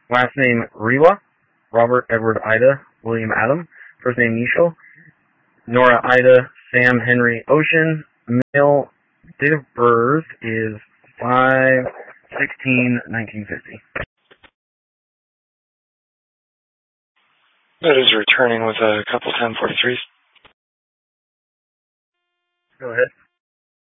Last name Rewa, Robert Edward Ida, William Adam. First name Michel, Nora Ida, Sam Henry Ocean. Male, date of birth is 5/16/1950. That is returning with a couple 1043s. Go ahead.